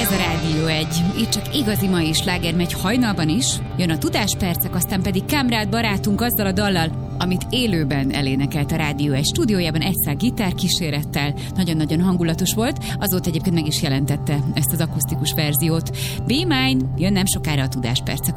Ez a Rádió 1. Itt csak igazi mai sláger megy hajnalban is. Jön a Tudáspercek, aztán pedig Kámrád barátunk azzal a dallal, amit élőben elénekelt a Rádió 1 stúdiójában egy szál gitárkísérettel. Nagyon-nagyon hangulatos volt. Azóta egyébként meg is jelentette ezt az akusztikus verziót. Be Mine, jön nem sokára a Tudáspercek